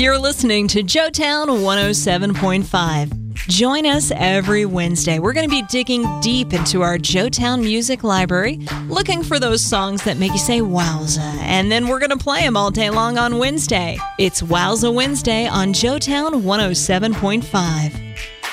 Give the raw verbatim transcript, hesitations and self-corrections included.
You're listening to Joetown one oh seven point five. Join us every Wednesday. We're going to be digging deep into our Joetown Music Library, looking for those songs that make you say wowza, and then we're going to play them all day long on Wednesday. It's Wowza Wednesday on Joetown one oh seven point five.